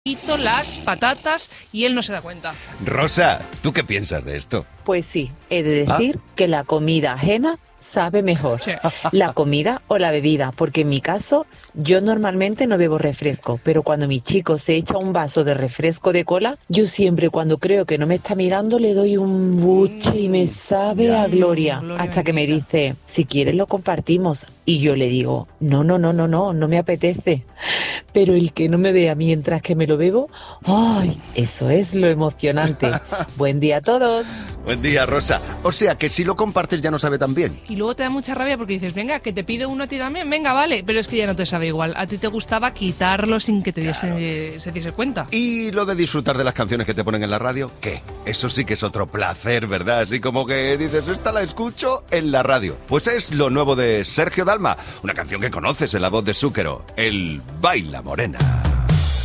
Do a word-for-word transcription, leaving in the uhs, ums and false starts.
las patatas y él no se da cuenta. Rosa, ¿tú qué piensas de esto? Pues sí, he de decir ¿Ah? que la comida ajena sabe mejor. Sí. La comida o la bebida, porque en mi caso yo normalmente no bebo refresco, pero cuando mi chico se echa un vaso de refresco de cola, yo siempre cuando creo que no me está mirando le doy un buche y me sabe mm, a gloria, gloria hasta que me dice, si quieres lo compartimos, y yo le digo, no, no, no, no, no, no me apetece. Pero el que no me vea mientras que me lo bebo, ¡ay! Eso es lo emocionante. Buen día a todos. Buen día, Rosa. O sea, que si lo compartes ya no sabe tan bien. Y luego te da mucha rabia porque dices, venga, que te pido uno a ti también, venga, vale. Pero es que ya no te sabe igual. A ti te gustaba quitarlo sin que te diese, claro. eh, se diese cuenta. Y lo de disfrutar de las canciones que te ponen en la radio, ¿qué? Eso sí que es otro placer, ¿verdad? Así como que dices, esta la escucho en la radio. Pues es lo nuevo de Sergio Dalma, una canción que conoces en la voz de Zúquero, el Baila Morena.